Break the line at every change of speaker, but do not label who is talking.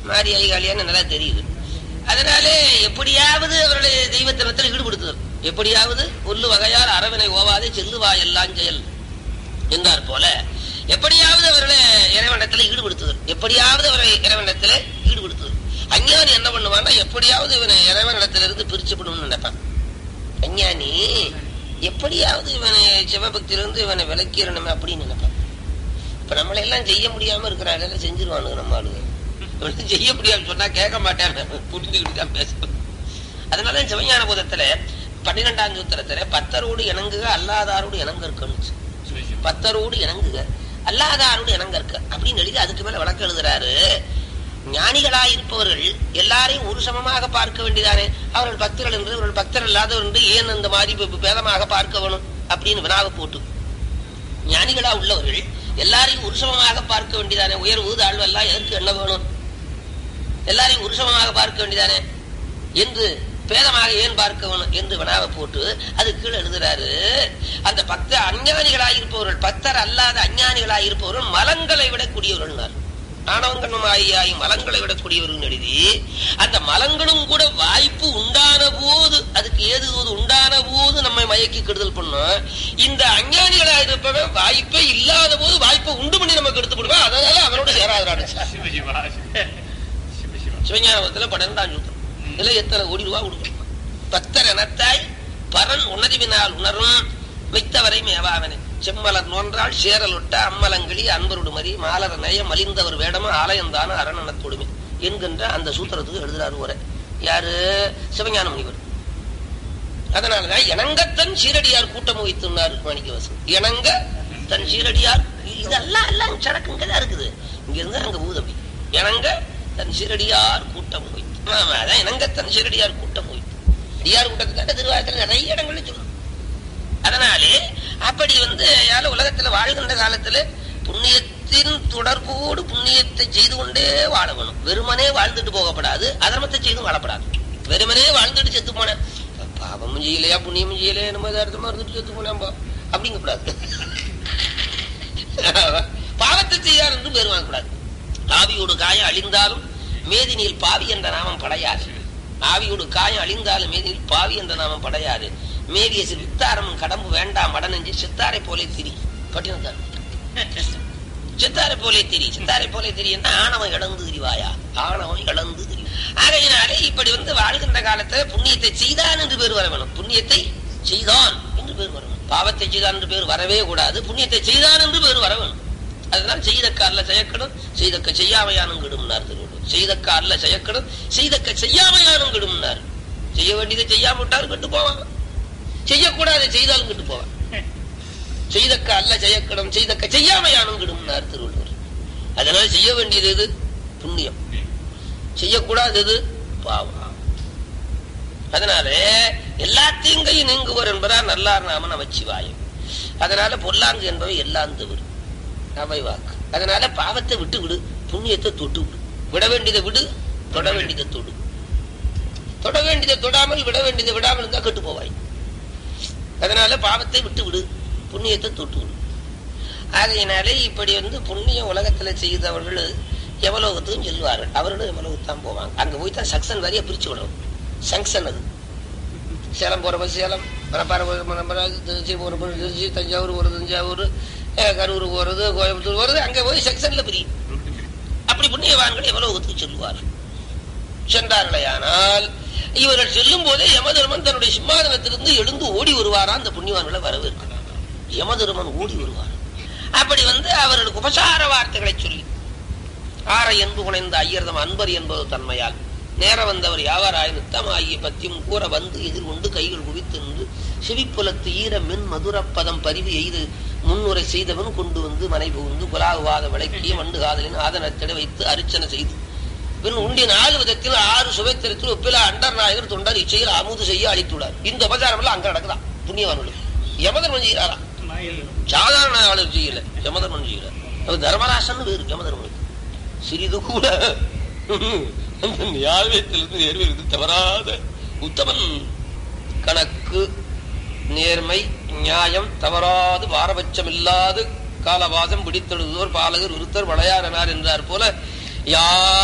மாறி ஐகாலியான்னு நல்லா தெரியுது. அதனாலே எப்படியாவது அவர்களை தெய்வத்தினத்தில் ஈடுபடுத்துதல், எப்படியாவது உள்ளு வகையால் அரவனை ஓவாதே செல்லுவா எல்லாம் செயல் என்றார் போல எப்படியாவது அவர்களை இறைவனத்தில் ஈடுபடுத்துதல், எப்படியாவது அவரை இறைவனத்தில் ஈடுபடுத்துதல். அஞ்ஞானி என்ன பண்ணுவான்னா எப்படியாவது இவனை இறைவனிடத்திலிருந்து பிரிச்சுப்படணும்னு நினைப்பான். அஞ்ஞானி எப்படியாவது இவனை சிவபக்தியிலிருந்து இவனை விலக்கிடணுமே அப்படின்னு நினைப்பான். இப்ப நம்மளை எல்லாம் செய்ய முடியாம இருக்கிறாங்க, செஞ்சிருவானுங்க நம்ம ஆளுங்க. செய்ய முடியாம சொன்னா கேட்க மாட்டேன், புரிஞ்சுக்கிட்டு தான் பேசுவேன். அதனால சிவஞான போதத்துல 12ஆம் சூத்திரத்துல பத்தரோடு இணங்குக அல்லாதாரோடு இணங்கற்கன்னு, பத்தரோடு இணங்குக அல்லாதாரோடு இணங்கற்க அப்படின்னு எழுதி அதுக்கு மேல வழக்கு எழுதுறாரு. ஞானிகளாயிருப்பவர்கள் எல்லாரையும் ஒரு சமமாக பார்க்க வேண்டியதானே, அவர்கள் பக்தர்கள் என்று அவர்கள் பக்தர் இல்லாதவர் என்று ஏன் அந்த மாதிரி பேதமாக பார்க்க வேணும் அப்படின்னு வினாவை போட்டு, ஞானிகளா உள்ளவர்கள் எல்லாரையும் ஒரு சமமாக பார்க்க வேண்டியதானே, உயர்வு தாழ்வு எல்லாம் எதற்கு என்ன வேணும், எல்லாரையும் ஒரு சமமாக பார்க்க வேண்டியதானே என்று பேதமாக ஏன் பார்க்க வேணும் என்று வினாவை போட்டு அது கீழே எழுதுறாரு. அந்த பக்த அஞ்ஞானிகளாயிருப்பவர்கள், பக்தர் அல்லாத அஞ்ஞானிகளாயிருப்பவர்கள் மலங்களை விடக்கூடியவர்கள், ஆணவங்கண்மாயாய் மலங்களை விடக்கூடியவர்கள் எழுதி, அந்த மலங்களும் கூட வாய்ப்பு உண்டான போது, அதுக்கு ஏது உண்டான போது நம்மை மயக்கி கெடுதல் பண்ணும். இந்த அஞ்ஞானிகளா இருப்பவன் வாய்ப்பே இல்லாத போது வாய்ப்பை உண்டு பண்ணி நமக்கு எடுத்து விடுவான். அதனால அவனோட சேராது. சிவஞானத்துல 12ஆம் சூத்திரம் இதுல எத்தனை கோடி ரூபாய் கொடுக்கணும். பக்தர் எனத்தாய் பரன் உணர்வினால் உணரும் வைத்தவரை மேவாவனே செம்மலர் நோன்றால் சேரலொட்ட அம்மலங்களி அன்பருடு மறி மாலர நய மலிந்தவர் வேடமா ஆலயந்தான அரணனத்தொடுமை என்கின்ற அந்த சூத்திரத்துக்கு எழுதுறாரு உரை. யாரு? சிவஞான முனிவர். அதனாலதான் இணங்கத்தன் சீரடியார் கூட்டம் வைத்துனார் மாணிக்கவாசன். இணங்க தன் சீரடியார், இதெல்லாம் எல்லாம் சடக்குங்கதான் இருக்குது. இங்க இருந்து அங்க பூதபி இணங்க தன் சீரடியார் கூட்டம் வைத்து, அதான் இணங்க தன் சீரடியார் கூட்டம் வைத்து. அடியார் கூட்டத்துக்காக திருவாரூர் நிறைய இடங்கள்ல சொல்லணும். அதனாலே அப்படி உலகத்துல வாழ்கின்ற காலத்துல புண்ணியத்தின் தொடர்போடு புண்ணியத்தை செய்து கொண்டே வாழ வேணும். வெறுமனே வாழ்ந்துட்டு போகப்படாது, அதர்மத்தை செய்து வாழப்படாது. வெறுமனே வாழ்ந்துட்டு செத்து போன பாவமும் செய்யலையா புண்ணியமும் செய்யலையா நம்ம அர்த்தமா இருந்துட்டு செத்து போனாம்பா அப்படிங்கக்கூடாது. பாவத்தை செய்யார் என்று பேர் வாங்கக்கூடாது. ஆவியோடு காயம் அழிந்தாலும் மேதினியில் பாவி என்ற நாமம் படையாது. ஆவியோடு காயம் அழிந்தாலும் மேதினில் பாவி என்ற நாமம் படையாது. மேவிய வித்தாரமும் கடம்பு வேண்டாம் மடனெஞ்சு சித்தாரை போலே திரி பட்டினத்தார். சித்தாரை போலே திரி, சித்தாரை போலே திரின்னா ஆணவம் இழந்து திரிவாயா, ஆணவம் இழந்து திரி. ஆகையினாலே இப்படி வாழ்கின்ற காலத்துல புண்ணியத்தை செய்தான் என்று பேர் வர வேணும். புண்ணியத்தை செய்தான் என்று பேர் வரணும். பாவத்தை செய்தான் என்று பேர் வரவே கூடாது. புண்ணியத்தை செய்தான் என்று பேர் வர வேணும். அதனால செய்தக்க அல்ல செய்யக்கணும், செய்தக்க செய்யாமையானும் கெடும்னார் திருவள்ளுவர். செய்தக்க அல்ல செய்யக்கணும், செய்தக்க செய்யாமையானும் கெடும்னார். செய்ய வேண்டியதை செய்யாம விட்டாலும் கெட்டு போவாங்க, செய்யக்கூடாது செய்தாலும் கெட்டு போவான். செய்தக்க அல்ல செய்யக்கணும், செய்தக்க செய்யாமையானும் கெடும்னார் திருவள்ளுவர். அதனால செய்ய வேண்டியது எது? புண்ணியம். செய்யக்கூடாது எது? பாவம். அதனால எல்லா தீங்கையும் நீங்குவர் என்பதா நல்லார் நாம நமச்சிவாயம். அதனால பொல்லாங்கு என்பவை எல்லாம் தவிர அவை வாக்கு. அதனால பாவத்தை விட்டு விடு, புண்ணியத்தை தொட்டு விடு. விட வேண்டியதை விடு, தொட வேண்டியதை தொடு. தொட வேண்டியதை தொடாமல் விட வேண்டியதை விடாமல் இருந்தா கெட்டு போவாய். அதனால பாவத்தை விட்டு விடு, புண்ணியத்தை தொட்டு விடு. ஆகையினாலே இப்படி புண்ணிய உலகத்துல செய்தவர்கள் எவலோகத்துக்கும் செல்வார்கள். அவர்களும் எவலோகத்தான் போவாங்க. அங்க போய் தான் சக்சன் வரைய பிரிச்சு விடணும். சங்ஷன் அது. சேலம் போறப்ப சேலம், மணப்பாறை திருச்சி போறப்ப திருச்சி, தஞ்சாவூர் போறது தஞ்சாவூர், கரூர் போறது கோயம்புத்தூர் போறது, அங்க போய் செக்ஷன்ல பிரியும். அப்படி புண்ணியவான்கள் எவலோகத்துக்கு செல்வார்கள். சென்றார்களேயானால் இவர்கள் செல்லும் போதே யமதர்மன் தன்னுடைய சிம்மாதனத்திலிருந்து எழுந்து ஓடி வருவாரா அந்த புண்ணியவான்களை வரவேற்க. யமதர்மன் ஓடி வருவார். அப்படி அவர்களுக்கு உபசார வார்த்தைகளை சொல்லி, ஆற என்பு குணைந்த ஐயர்தம் அன்பர் என்பது தன்மையால் நேர வந்தவர் யாவராய் நித்தம் ஆகிய பத்தியும் கூற எதிர்கொண்டு கைகள் குவித்து நின்று செவிப்புலத்து ஈர மின் மதுரப்பதம் பரிவு எய்து முன்னுரை செய்தவன் கொண்டு மனை புகுந்து குலாகுவாத விளக்கிய மண்டு காதலின் ஆதனத்திட வைத்து அர்ச்சனை செய்து பின் உண்டிய 4 விதத்தில் 6 சுவைத்திரத்தில் ஒப்பில அண்டர் நாயகர் தொண்டர் இச்சையில் அமுது செய்ய அளித்துள்ளார். இந்த உபசாரம் எல்லாம் அங்க நடக்குதான் புண்ணியவான்களுக்கு. யமதர்மன் செய்யறாரா? சாதாரண ஆளு செய்யல, யமதர்மன் செய்யறார். தர்மராசன் வேறு யமதர்மனுக்கு சிறிது கூட நியாயத்திலிருந்து நேர்மையிலிருந்து தவறாத உத்தமன். கணக்கு நேர்மை நியாயம் தவறாது பாரபட்சம் இல்லாது காலவாசம் பிடித்தெழுதோர் பாலகர் ஒருத்தர் வளையாரனார் என்றார் போல யார்